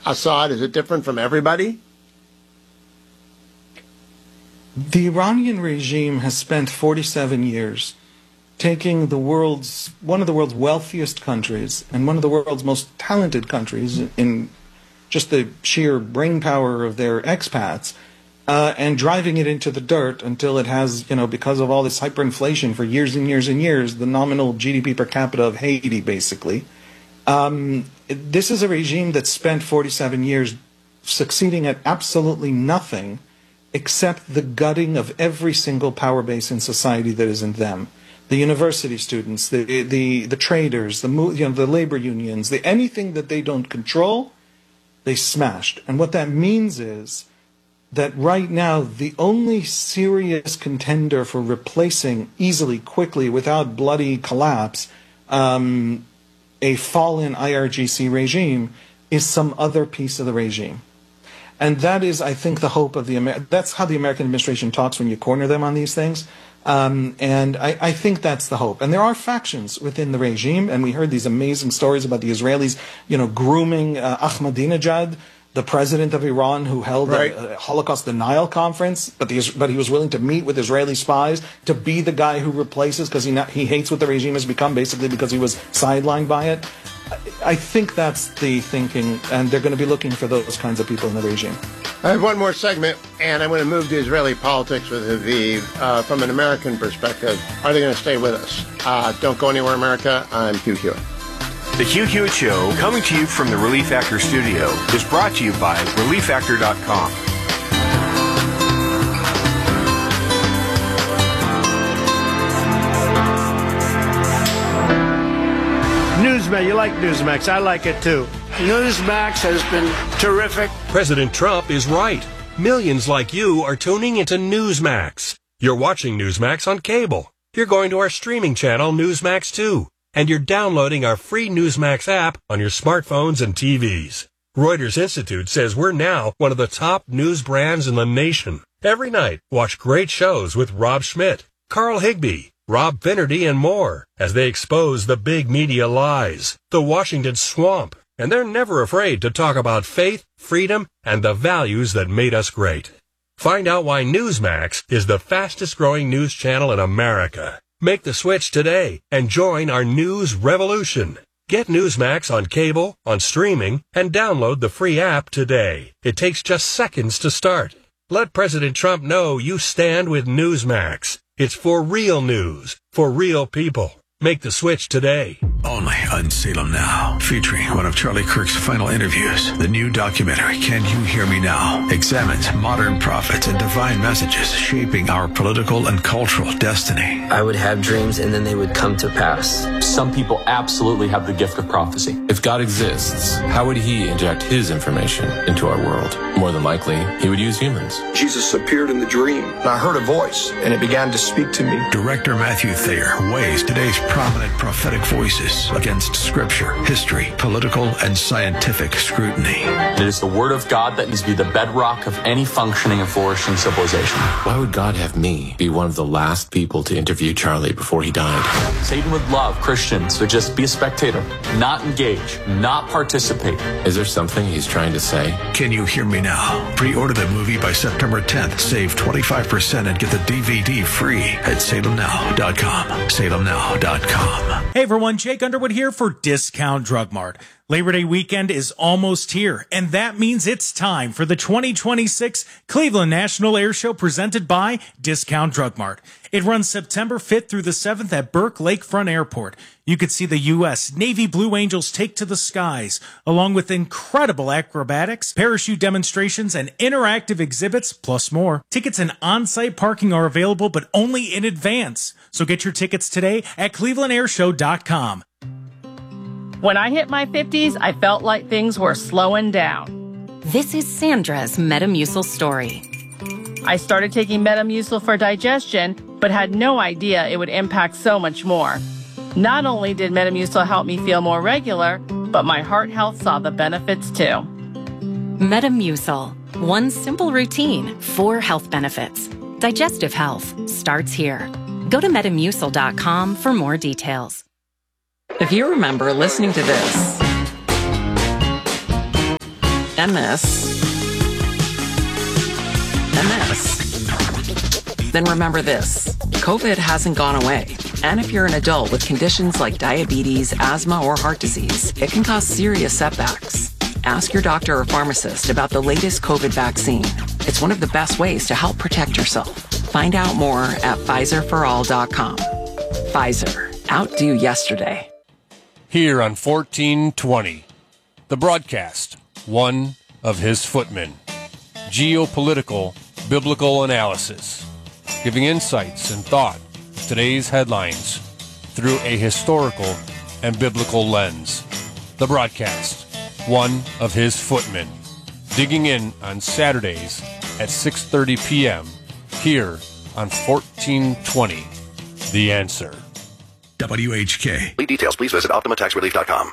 Assad? Is it different from everybody? The Iranian regime has spent 47 years taking one of the world's wealthiest countries and one of the world's most talented countries in just the sheer brain power of their expats, and driving it into the dirt until it has, because of all this hyperinflation for years and years and years, the nominal GDP per capita of Haiti, basically. This is a regime that spent 47 years succeeding at absolutely nothing except the gutting of every single power base in society that isn't them. The university students, the traders, the labor unions, anything that they don't control, they smashed. And what that means is that right now the only serious contender for replacing easily, quickly, without bloody collapse, a fallen IRGC regime is some other piece of the regime. And that is, I think, the hope of that's how the American administration talks when you corner them on these things. And I think that's the hope. And there are factions within the regime, and we heard these amazing stories about the Israelis, grooming Ahmadinejad, the president of Iran, who held a Holocaust denial conference, but he was willing to meet with Israeli spies to be the guy who replaces, because he hates what the regime has become, basically because he was sidelined by it. I think that's the thinking, and they're going to be looking for those kinds of people in the regime. I have one more segment, and I'm going to move to Israeli politics with Aviv. From an American perspective, are they going to stay with us? Don't go anywhere, America. I'm Hugh Hewitt. The Hugh Hewitt Show, coming to you from the Relief Factor studio, is brought to you by ReliefFactor.com. Newsmax, you like Newsmax. I like it too. Newsmax has been terrific. President Trump is right. Millions like you are tuning into Newsmax. You're watching Newsmax on cable. You're going to our streaming channel, Newsmax 2. And you're downloading our free Newsmax app on your smartphones and TVs. Reuters Institute says we're now one of the top news brands in the nation. Every night, watch great shows with Rob Schmidt, Carl Higbie, Rob Finnerty, and more as they expose the big media lies, the Washington swamp. And they're never afraid to talk about faith, freedom, and the values that made us great. Find out why Newsmax is the fastest growing news channel in America. Make the switch today and join our news revolution. Get Newsmax on cable, on streaming, and download the free app today. It takes just seconds to start. Let President Trump know you stand with Newsmax. It's for real news, for real people. Make the switch today. Only on Salem Now, featuring one of Charlie Kirk's final interviews. The new documentary, Can You Hear Me Now?, examines modern prophets and divine messages shaping our political and cultural destiny. I would have dreams and then they would come to pass. Some people absolutely have the gift of prophecy. If God exists, how would he inject his information into our world? More than likely, he would use humans. Jesus appeared in the dream, and I heard a voice, and it began to speak to me. Director Matthew Thayer weighs today's prominent prophetic voices against scripture, history, political, and scientific scrutiny. It is the word of God that needs to be the bedrock of any functioning and flourishing civilization. Why would God have me be one of the last people to interview Charlie before he died? Satan would love Christians to just be a spectator, not engage, not participate. Is there something he's trying to say? Can You Hear Me Now? Pre-order the movie by September 10th. Save 25% and get the DVD free at salemnow.com. salemnow.com. Hey everyone, Jake Underwood here for Discount Drug Mart. Labor Day weekend is almost here, and that means it's time for the 2026 Cleveland National Air Show presented by Discount Drug Mart. It runs September 5th through the 7th at Burke Lakefront Airport. You could see the U.S. Navy Blue Angels take to the skies, along with incredible acrobatics, parachute demonstrations, and interactive exhibits, plus more. Tickets and on-site parking are available, but only in advance. So get your tickets today at clevelandairshow.com. When I hit my 50s, I felt like things were slowing down. This is Sandra's Metamucil story. I started taking Metamucil for digestion, but had no idea it would impact so much more. Not only did Metamucil help me feel more regular, but my heart health saw the benefits too. Metamucil. One simple routine, 4 health benefits. Digestive health starts here. Go to Metamucil.com for more details. If you remember listening to this, and this, and this. Then remember this, COVID hasn't gone away. And if you're an adult with conditions like diabetes, asthma, or heart disease, it can cause serious setbacks. Ask your doctor or pharmacist about the latest COVID vaccine. It's one of the best ways to help protect yourself. Find out more at PfizerForAll.com. Pfizer, outdo yesterday. Here on 1420, the broadcast, one of his footmen. Geopolitical, biblical analysis, giving insights and thought to today's headlines through a historical and biblical lens. The broadcast, one of his footmen, digging in on Saturdays at 6:30 p.m. here on 1420, The Answer. WHK. For details, please visit OptimaTaxRelief.com.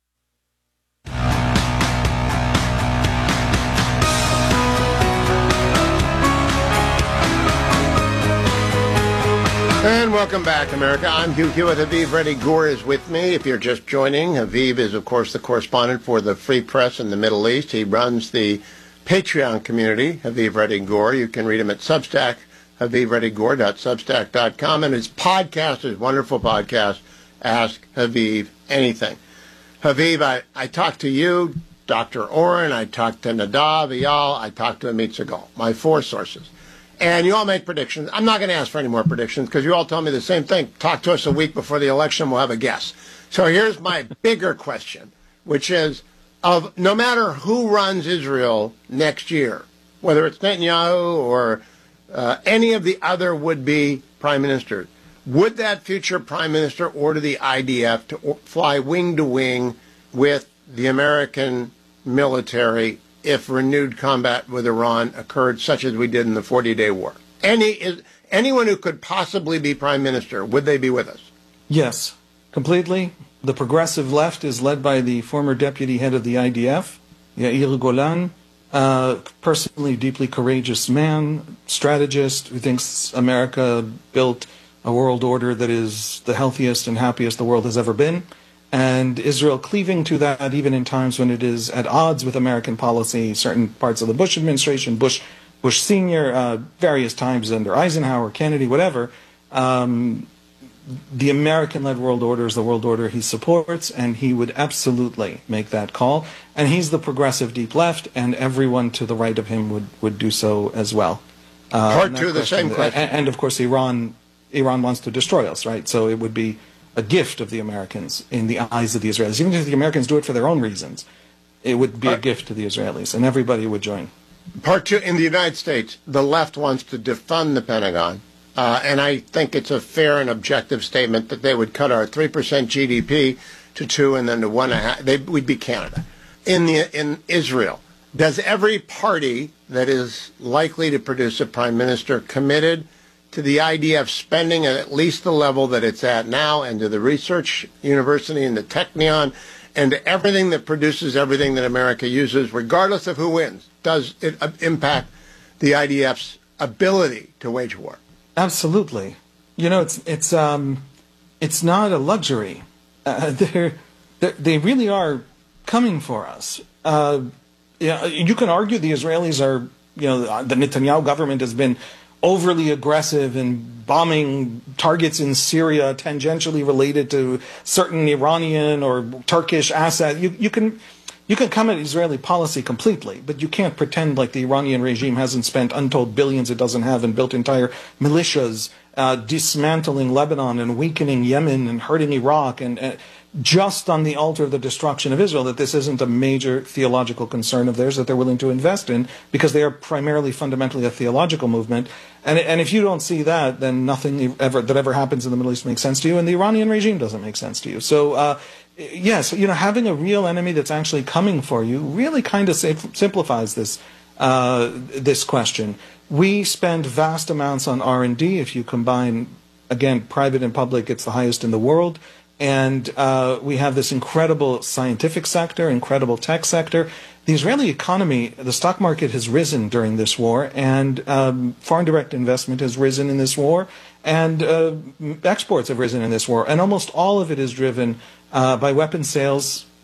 And welcome back, America. I'm Hugh Hewitt. Haviv Reddy Gur is with me. If you're just joining, Haviv is, of course, the correspondent for the Free Press in the Middle East. He runs the Patreon community, Haviv Reddy Gur. You can read him at Substack, HavivReddyGur.substack.com. And his podcast, his wonderful podcast, Ask Haviv Anything. Haviv, I talked to you, Dr. Oren, I talked to Nadav Eyal, I talked to Amit Segal, my four sources. And you all make predictions. I'm not going to ask for any more predictions because you all tell me the same thing. Talk to us a week before the election, we'll have a guess. So here's my bigger question, which is, of no matter who runs Israel next year, whether it's Netanyahu or any of the other would-be prime ministers, would that future prime minister order the IDF to fly wing to wing with the American military if renewed combat with Iran occurred, such as we did in the 40-day war? Anyone who could possibly be prime minister, would they be with us? Yes, completely. The progressive left is led by the former deputy head of the IDF, Yair Golan, personally deeply courageous man, strategist who thinks America built a world order that is the healthiest and happiest the world has ever been. And Israel cleaving to that even in times when it is at odds with American policy, certain parts of the Bush administration, Bush Sr., various times under Eisenhower, Kennedy, whatever. The American-led world order is the world order he supports, and he would absolutely make that call. And he's the progressive deep left, and everyone to the right of him would do so as well. Part two of the same question. And of course, Iran wants to destroy us, right? So it would be a gift of the Americans in the eyes of the Israelis. Even if the Americans do it for their own reasons, it would be a gift to the Israelis, and everybody would join. Part two, in the United States, the left wants to defund the Pentagon, and I think it's a fair and objective statement that they would cut our 3% GDP to 2 and then to 1.5. We'd be Canada. In Israel, does every party that is likely to produce a prime minister committed to the idea of spending at least the level that it's at now, and to the research university and the Technion, and to everything that produces everything that America uses, regardless of who wins? Does it impact the IDF's ability to wage war? Absolutely. You know, it's not a luxury. They really are coming for us. You can argue the Israelis are, the Netanyahu government has been overly aggressive in bombing targets in Syria tangentially related to certain Iranian or Turkish assets. You can come at Israeli policy completely, but you can't pretend like the Iranian regime hasn't spent untold billions it doesn't have and built entire militias, dismantling Lebanon and weakening Yemen and hurting Iraq and just on the altar of the destruction of Israel, that this isn't a major theological concern of theirs that they're willing to invest in, because they are primarily fundamentally a theological movement. And if you don't see that, then nothing that ever happens in the Middle East makes sense to you, and the Iranian regime doesn't make sense to you. So, yes, having a real enemy that's actually coming for you really kind of simplifies this question. We spend vast amounts on R&D. If you combine, again, private and public, it's the highest in the world. And we have this incredible scientific sector, incredible tech sector. The Israeli economy, the stock market has risen during this war, and foreign direct investment has risen in this war, and exports have risen in this war. And almost all of it is driven by weapons sales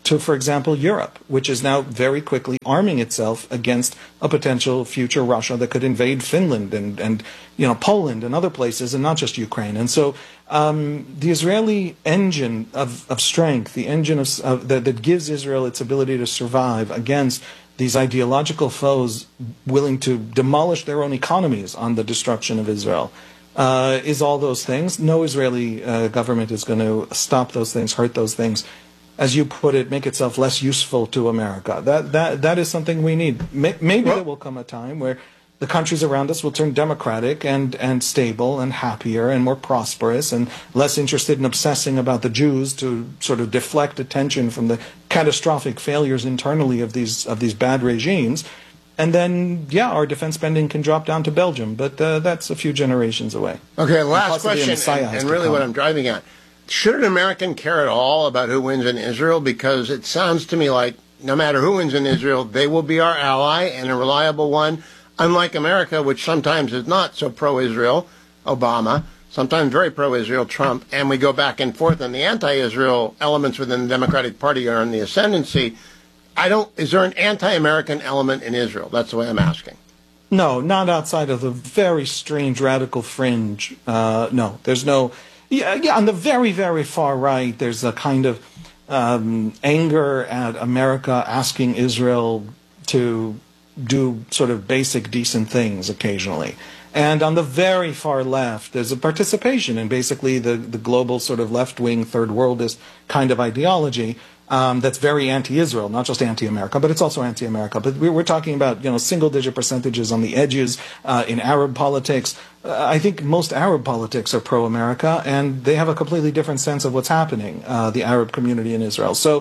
to, for example, Europe, which is now very quickly arming itself against a potential future Russia that could invade Finland and Poland and other places, and not just Ukraine. And so the Israeli engine of strength, the engine that gives Israel its ability to survive against these ideological foes willing to demolish their own economies on the destruction of Israel, is all those things. No Israeli government is going to stop those things, hurt those things, as you put it, make itself less useful to America. That is something we need. Maybe there will come a time where the countries around us will turn democratic and stable and happier and more prosperous and less interested in obsessing about the Jews to sort of deflect attention from the catastrophic failures internally of these bad regimes. And then, our defense spending can drop down to Belgium, but that's a few generations away. Okay, last question, and really what I'm driving at. Should an American care at all about who wins in Israel? Because it sounds to me like no matter who wins in Israel, they will be our ally and a reliable one, unlike America, which sometimes is not so pro-Israel, Obama, sometimes very pro-Israel, Trump, and we go back and forth, and the anti-Israel elements within the Democratic Party are in the ascendancy. Is there an anti-American element in Israel? That's the way I'm asking. No, not outside of the very strange radical fringe. No, there's no... Yeah, on the very, very far right, there's a kind of anger at America asking Israel to do sort of basic decent things occasionally. And on the very far left, there's a participation in basically the global sort of left-wing, third worldist kind of ideology that's very anti-Israel, not just anti-America, but it's also anti-America. But we're talking about, single-digit percentages on the edges in Arab politics. I think most Arab politics are pro-America, and they have a completely different sense of what's happening, the Arab community in Israel. So,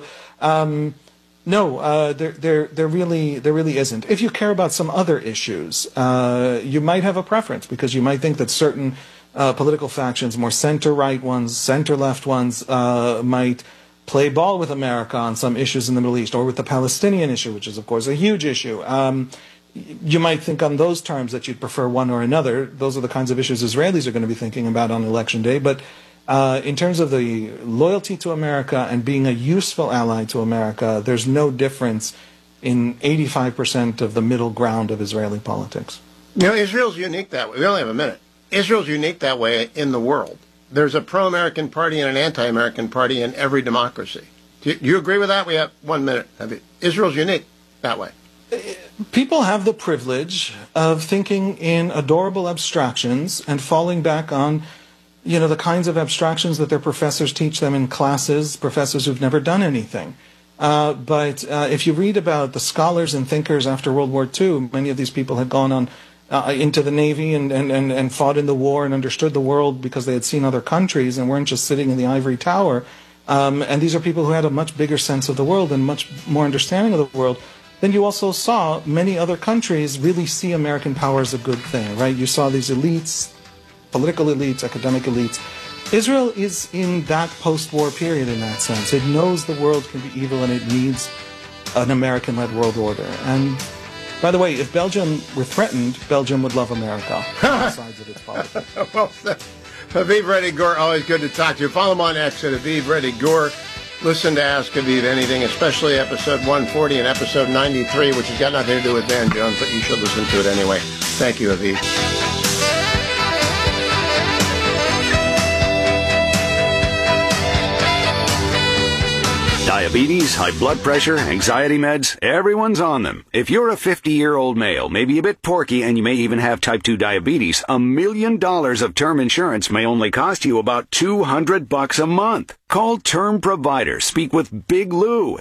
no, there really isn't. If you care about some other issues, you might have a preference, because you might think that certain political factions, more center-right ones, center-left ones, might play ball with America on some issues in the Middle East, or with the Palestinian issue, which is, of course, a huge issue. You might think on those terms that you'd prefer one or another. Those are the kinds of issues Israelis are going to be thinking about on Election Day. But in terms of the loyalty to America and being a useful ally to America, there's no difference in 85% of the middle ground of Israeli politics. Israel's unique that way. We only have a minute. Israel's unique that way in the world. There's a pro-American party and an anti-American party in every democracy. Do you agree with that? We have 1 minute. Israel's unique that way. People have the privilege of thinking in adorable abstractions and falling back on, the kinds of abstractions that their professors teach them in classes, professors who've never done anything. But if you read about the scholars and thinkers after World War II, many of these people had gone on into the Navy and fought in the war and understood the world because they had seen other countries and weren't just sitting in the ivory tower. And these are people who had a much bigger sense of the world and much more understanding of the world. Then you also saw many other countries really see American power as a good thing, right? You saw these elites, political elites, academic elites. Israel is in that post-war period in that sense. It knows the world can be evil and it needs an American-led world order. And by the way, if Belgium were threatened, Belgium would love America. Both sides of its politics. Well said. Haviv Reddy Gur, always good to talk to you. Follow him on X at Haviv Reddy Gur. Listen to Ask Haviv Anything, especially episode 140 and episode 93, which has got nothing to do with Van Jones, but you should listen to it anyway. Thank you, Haviv. Diabetes, high blood pressure, anxiety meds, everyone's on them. If you're a 50-year-old male, maybe a bit porky, and you may even have type 2 diabetes, $1 million of term insurance may only cost you about $200 a month. Call Term Provider. Speak with Big Lou at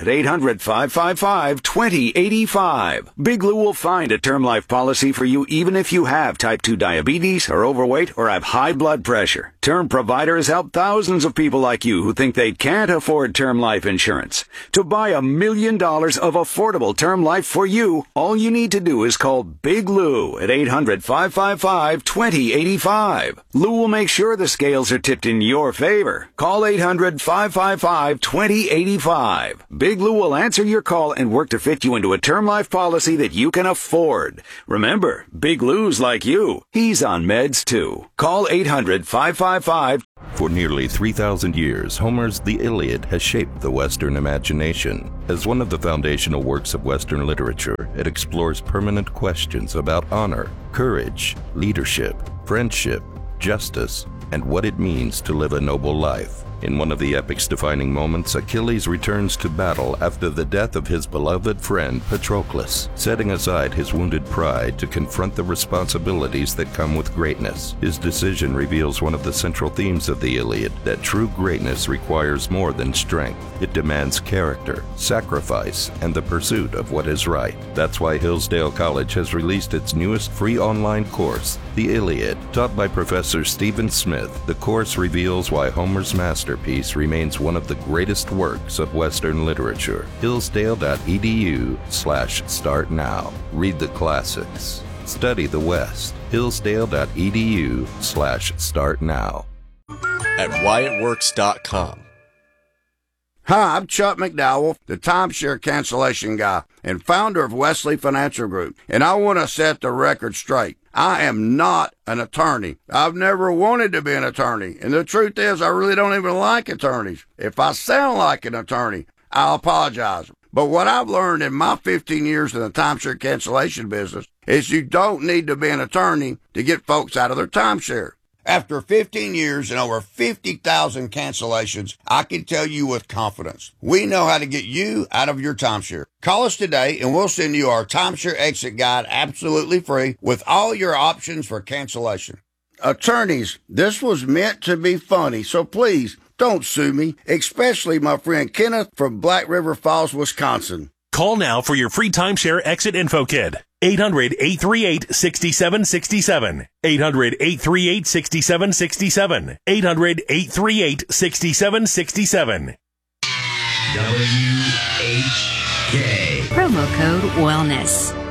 800-555-2085. Big Lou will find a term life policy for you even if you have type 2 diabetes, are overweight, or have high blood pressure. Term Provider has helped thousands of people like you who think they can't afford term life insurance. To buy $1 million of affordable term life for you, all you need to do is call Big Lou at 800-555-2085. Lou will make sure the scales are tipped in your favor. Call 800-555-2085. Big Lou will answer your call and work to fit you into a term life policy that you can afford. Remember, Big Lou's like you. He's on meds too. Call 800-555 For nearly 3,000 years, Homer's The Iliad has shaped the Western imagination. As one of the foundational works of Western literature, it explores permanent questions about honor, courage, leadership, friendship, justice, and what it means to live a noble life. In one of the epic's defining moments, Achilles returns to battle after the death of his beloved friend Patroclus, setting aside his wounded pride to confront the responsibilities that come with greatness. His decision reveals one of the central themes of the Iliad, that true greatness requires more than strength. It demands character, sacrifice, and the pursuit of what is right. That's why Hillsdale College has released its newest free online course, The Iliad. Taught by Professor Stephen Smith, the course reveals why Homer's masterpiece remains one of the greatest works of Western literature. Hillsdale.edu/start now. Read the classics. Study the West. Hillsdale.edu/start now. At WyattWorks.com. Hi, I'm Chuck McDowell, the timeshare cancellation guy and founder of Wesley Financial Group, and I want to set the record straight. I am not an attorney. I've never wanted to be an attorney, and the truth is I really don't even like attorneys. If I sound like an attorney, I'll apologize. But what I've learned in my 15 years in the timeshare cancellation business is you don't need to be an attorney to get folks out of their timeshare. After 15 years and over 50,000 cancellations, I can tell you with confidence, we know how to get you out of your timeshare. Call us today and we'll send you our timeshare exit guide absolutely free with all your options for cancellation. Attorneys, this was meant to be funny, so please don't sue me, especially my friend Kenneth from Black River Falls, Wisconsin. Call now for your free timeshare exit info kit. 800-838-6767. 800-838-6767. 800-838-6767. WHK. Promo code wellness.